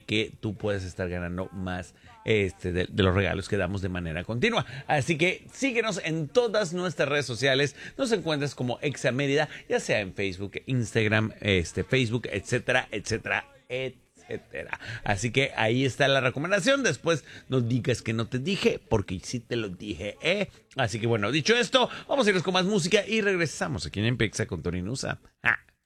que tú puedes estar ganando más de los regalos que damos de manera continua. Así que síguenos en todas nuestras redes sociales. Nos encuentras como Exa Mérida, ya sea en Facebook, Instagram, Facebook, etcétera, etcétera, etcétera. Así que ahí está la recomendación. Después no digas que no te dije, porque sí te lo dije, ¿eh? Así que bueno, dicho esto, vamos a irnos con más música y regresamos aquí en Exa con Tony Nusa.